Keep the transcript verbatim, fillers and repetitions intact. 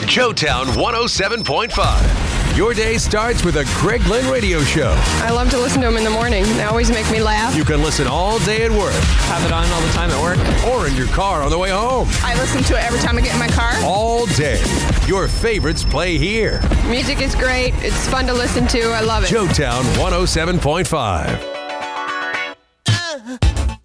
Joetown one oh seven point five. Your day starts with a Greg Glenn radio show. I love to listen to them in the morning. They always make me laugh. You can listen all day at work. Have it on all the time at work. Or in your car on the way home. I listen to it every time I get in my car. All day. Your favorites play here. Music is great. It's fun to listen to. I love it. Joetown one oh seven point five. Uh.